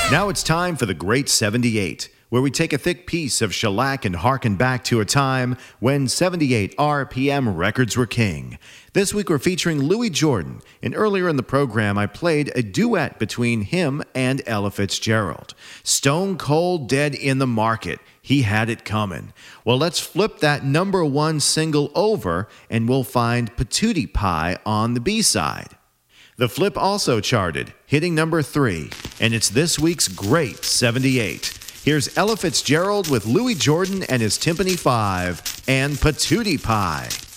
Now it's time for the Great 78, where we take a thick piece of shellac and harken back to a time when 78 RPM records were king. This week we're featuring Louis Jordan, and earlier in the program I played a duet between him and Ella Fitzgerald. Stone cold dead in the market. He had it coming. Well, let's flip that number one single over and we'll find Patootie Pie on the B-side. The flip also charted, hitting number 3, and it's this week's Great 78. Here's Ella Fitzgerald with Louis Jordan and his Timpani 5 and Patootie Pie.